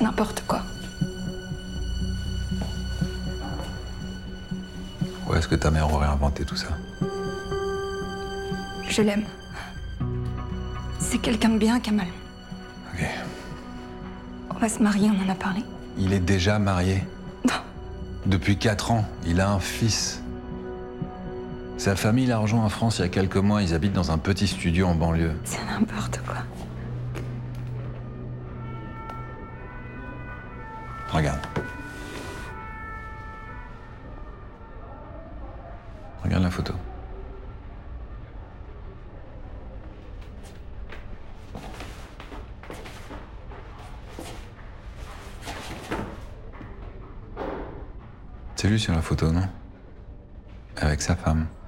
C'est n'importe quoi. Pourquoi est-ce que ta mère aurait inventé tout ça? Je l'aime. C'est quelqu'un de bien, Kamal. Ok. On va se marier, on en a parlé. Il est déjà marié. Non. Depuis 4 ans, il a un fils. Sa famille l'a rejoint en France il y a quelques mois. Ils habitent dans un petit studio en banlieue. C'est n'importe quoi. Regarde. Regarde la photo. C'est lui sur la photo, non? Avec sa femme.